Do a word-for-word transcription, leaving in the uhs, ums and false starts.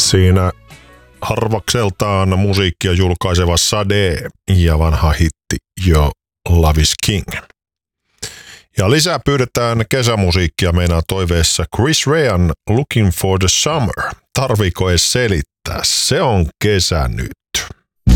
Siinä harvakseltaan musiikkia julkaiseva Sade ja vanha hitti jo Love is King. Ja lisää pyydetään kesämusiikkia meinaa toiveessa Chris Rean Looking for the Summer. Tarviiko edes selittää? Se on kesä nyt.